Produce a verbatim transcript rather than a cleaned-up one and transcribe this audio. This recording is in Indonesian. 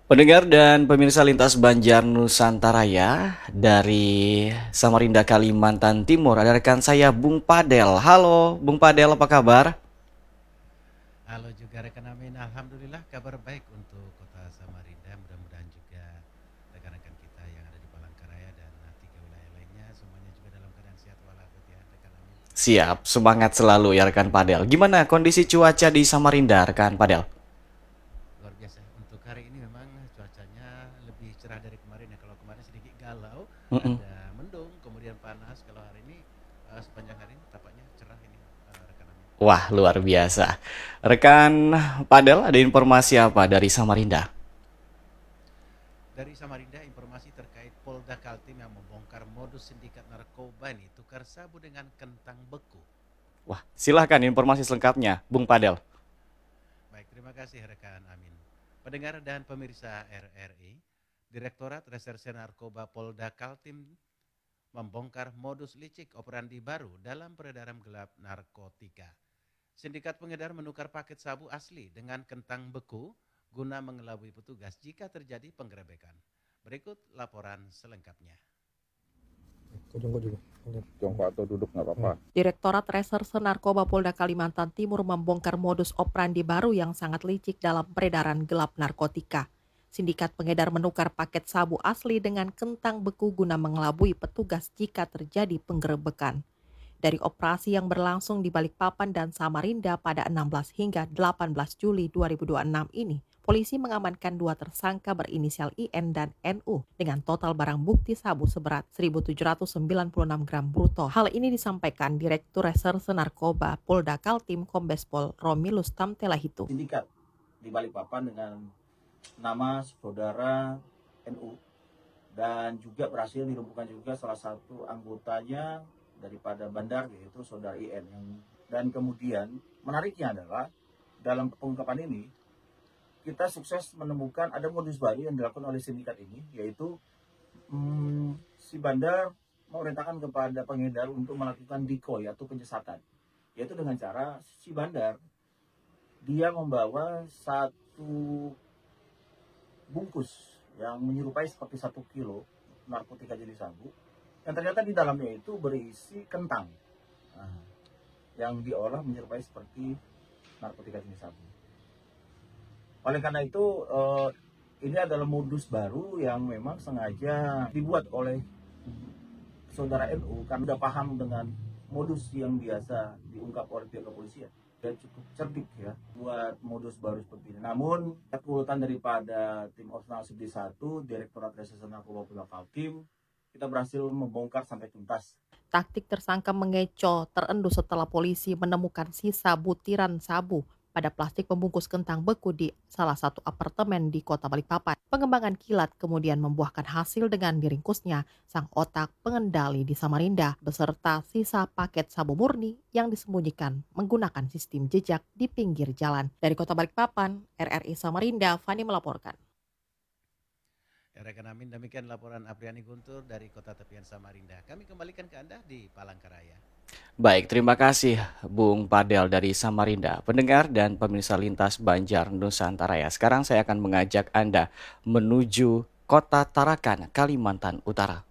Pendengar dan pemirsa lintas Banjar Nusantara ya, dari Samarinda, Kalimantan Timur, ada rekan saya Bung Padel. Halo, Bung Padel, apa kabar? Halo juga rekan Amin, Alhamdulillah kabar baik untuk kota Samarinda. Mudah-mudahan juga rekan-rekan kita yang ada di Palangkaraya dan uh, tiga wilayah lainnya semuanya juga dalam keadaan sehat walafiat ya rekan Amin. Siap, semangat selalu ya rekan Padel. Gimana kondisi cuaca di Samarinda, rekan Padel? Luar biasa. Untuk hari ini memang cuacanya lebih cerah dari kemarin ya. Kalau kemarin sedikit galau, Mm-mm. ada mendung, kemudian panas. Kalau hari ini uh, sepanjang hari ini tampaknya cerah ini uh, rekan Amin. Wah, luar biasa. Rekan Padel, ada informasi apa dari Samarinda? Dari Samarinda, informasi terkait Polda Kaltim yang membongkar modus sindikat narkoba ini tukar sabu dengan kentang beku. Wah, silahkan informasi selengkapnya, Bung Padel. Baik, terima kasih rekan Amin. Pendengar dan pemirsa R R I, Direktorat Reserse Narkoba Polda Kaltim membongkar modus licik operandi baru dalam peredaran gelap narkotika. Sindikat pengedar menukar paket sabu asli dengan kentang beku guna mengelabui petugas jika terjadi penggerebekan. Berikut laporan selengkapnya. Kau jongkok juga. Jongkok atau duduk nggak apa-apa. Direktorat Reserse Narkoba Polda Kalimantan Timur membongkar modus operandi baru yang sangat licik dalam peredaran gelap narkotika. Sindikat pengedar menukar paket sabu asli dengan kentang beku guna mengelabui petugas jika terjadi penggerebekan. Dari operasi yang berlangsung di Balikpapan dan Samarinda pada enam belas hingga delapan belas Juli dua ribu dua puluh enam ini, polisi mengamankan dua tersangka berinisial I N dan N U dengan total barang bukti sabu seberat seribu tujuh ratus sembilan puluh enam gram bruto. Hal ini disampaikan Direktur Reserse Narkoba Polda Kaltim Kombes Pol Romilus Tamtelahitu. Sindikat di Balikpapan dengan nama saudara N U dan juga berhasil dilumpuhkan juga salah satu anggotanya daripada bandar yaitu saudara I N yang dan kemudian menariknya adalah dalam pengungkapan ini kita sukses menemukan ada modus baru yang dilakukan oleh sindikat ini yaitu hmm, si bandar memerintahkan kepada pengedar untuk melakukan decoy atau penyesatan yaitu dengan cara si bandar dia membawa satu bungkus yang menyerupai seperti satu kilo narkotika jenis sabu yang ternyata di dalamnya itu berisi kentang nah, yang diolah menyerupai seperti narkotika jenis sabu. Oleh karena itu eh, ini adalah modus baru yang memang sengaja dibuat oleh saudara N U karena sudah paham dengan modus yang biasa diungkap oleh pihak kepolisian. Dia cukup cerdik ya buat modus baru seperti ini. Namun urutan daripada tim Operasional Subdit satu Direktorat Reserse Narkoba Polda Kaltim kita berhasil membongkar sampai tuntas. Taktik tersangka mengecoh terendus setelah polisi menemukan sisa butiran sabu pada plastik pembungkus kentang beku di salah satu apartemen di Kota Balikpapan. Pengembangan kilat kemudian membuahkan hasil dengan diringkusnya sang otak pengendali di Samarinda beserta sisa paket sabu murni yang disembunyikan menggunakan sistem jejak di pinggir jalan. Dari Kota Balikpapan, R R I Samarinda, Fani melaporkan. Ya, rekan Amin, demikian laporan Apriani Guntur dari kota tepian Samarinda. Kami kembalikan ke Anda di Palangkaraya. Baik, terima kasih Bung Padel dari Samarinda. Pendengar dan pemirsa lintas Banjar Nusantara ya. Sekarang saya akan mengajak Anda menuju Kota Tarakan, Kalimantan Utara.